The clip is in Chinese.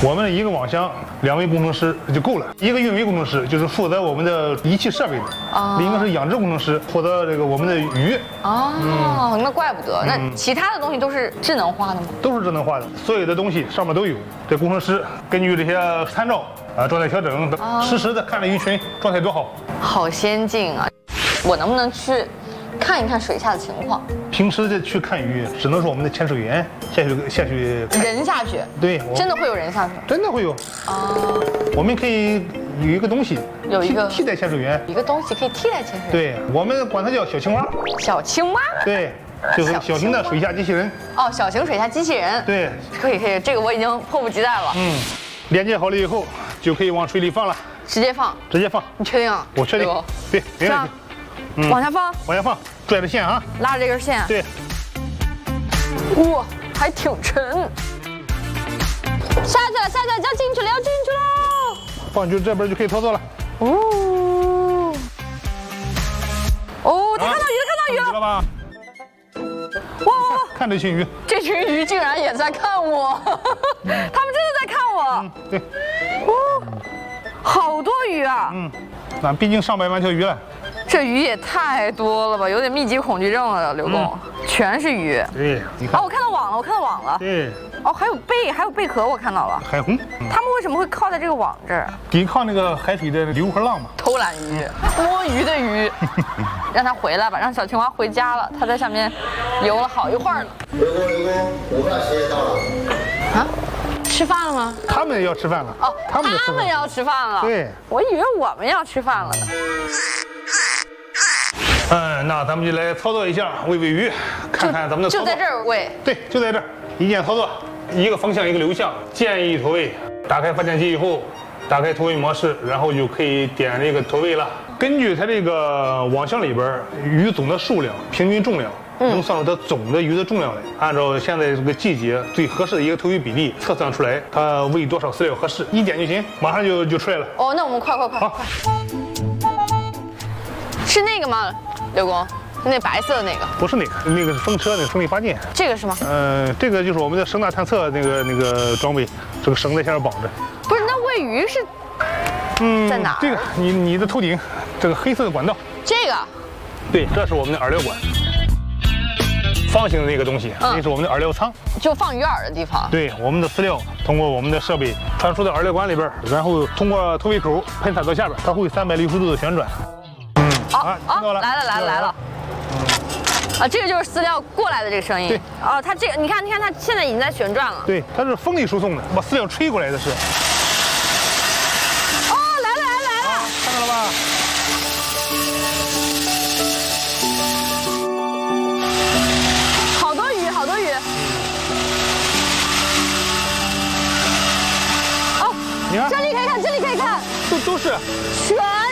我们一个网箱2位工程师就够了，一个运维工程师就是负责我们的仪器设备的，另一个是养殖工程师负责这个我们的鱼。 哦，那怪不得。那其他的东西都是智能化的吗？ 都是智能化的，所有的东西上面都有。这工程师根据这些参照状态调整，实时的看着鱼群状态多好。 好先进啊！我能不能去看一看水下的情况？ 平时的去看鱼，只能是我们的潜水员下去看。 人下去？ 对， 真的会有人下去？ 真的会有啊！我们可以有一个东西， 有一个替代潜水员， 一个东西可以替代潜水员。 对，我们管它叫小青蛙。 小青蛙？ 对，就是小型的水下机器人。 哦，小型水下机器人。 对， 可以，这个我已经迫不及待了。 连接好了以后，就可以往水里放了。 直接放？ 直接放。 你确定啊？ 我确定。对，没问题。 往下放？ 往下放，拽着线啊， 拉着这根线。 对。 哇，还挺沉。下去了，要进去了， 放就这边就可以操作了。 哦，他看到鱼了， 了吧？ 哇！ 看这群鱼， 这群鱼竟然也在看我，他们真的在看我。 对。 好多鱼啊！ 那毕竟上百万条鱼了。 这鱼也太多了吧，有点密集恐惧症了，刘工，全是鱼。 对，你看。 我看到网了， 对。 还有贝壳，我看到了。 海虹。 他们为什么会靠在这个网这儿？ 抵抗那个海水的流和浪嘛。 偷懒鱼，摸鱼的鱼，让它回来吧，让小青蛙回家了。它在下面游了好一会儿了。 刘工，午饭时间到了。 啊？吃饭了吗？ 他们要吃饭了。 哦，他们要吃饭了。 对， 我以为我们要吃饭了呢。 那咱们就来操作一下喂鱼，看看咱们的操作。 就在这儿喂。对， 就在这儿，一键操作，一个方向一个流向，建议投喂。打开发电机以后，打开投喂模式，然后就可以点这个投喂了。根据它这个网箱里边鱼总的数量、平均重量。能算出它总的鱼的重量来，按照现在这个季节最合适的一个投鱼比例测算出来，它喂多少饲料合适，一点就行，马上就出来了。 哦，那我们快！好，是那个吗，刘工？那白色的那个？ 不是那个是风车，那个风力发电。 这个是吗？ 这个就是我们的声呐探测那个装备，这个绳在下面绑着。 不是，那喂鱼是？在哪？ 这个你的头顶，这个黑色的管道。 这个？ 对，这是我们的饵料管。方形的那个东西，那是我们的饵料舱， 就放鱼饵的地方。对， 我们的饲料通过我们的设备传输到饵料管里边，然后通过投喂口喷洒到下边，它会360度的旋转。 来了。这个就是饲料过来的这个声音。 对。 它这个你看它现在已经在旋转了。 对，它是风力输送的，把饲料吹过来的是。 来了！ 看到了吧？ 好多鱼。 你看， 这里可以看， 都是。 全